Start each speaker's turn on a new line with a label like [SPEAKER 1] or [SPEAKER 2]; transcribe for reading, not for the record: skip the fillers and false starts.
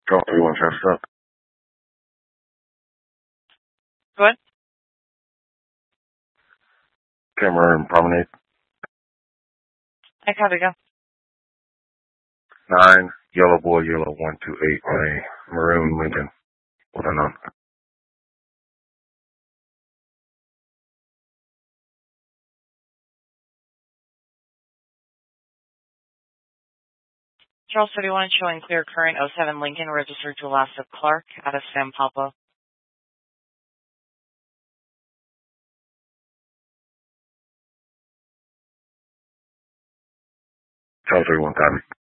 [SPEAKER 1] Charles 31 Traffic Stop.
[SPEAKER 2] Go ahead.
[SPEAKER 1] Cameron Promenade.
[SPEAKER 2] I copy, go.
[SPEAKER 1] 9 Yellow Boy Yellow 128 on a maroon Lincoln with a none.
[SPEAKER 2] Charles 31 showing clear current 07 Lincoln registered to Lassa Clark out of San Pablo.
[SPEAKER 1] Charles 31 copy.